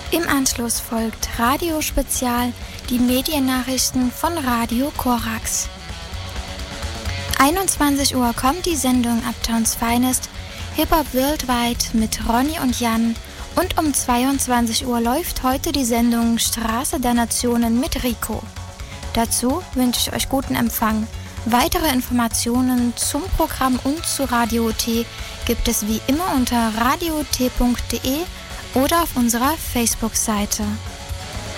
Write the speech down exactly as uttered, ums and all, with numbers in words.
Im Anschluss folgt Radio Spezial, die Mediennachrichten von Radio Korax. einundzwanzig Uhr kommt die Sendung Uptowns Finest, Hip-Hop Worldwide mit Ronny und Jan, und um zweiundzwanzig Uhr läuft heute die Sendung Straße der Nationen mit Rico. Dazu wünsche ich euch guten Empfang. Weitere Informationen zum Programm und zu Radio O T gibt es wie immer unter radio o t punkt d e oder auf unserer Facebook-Seite.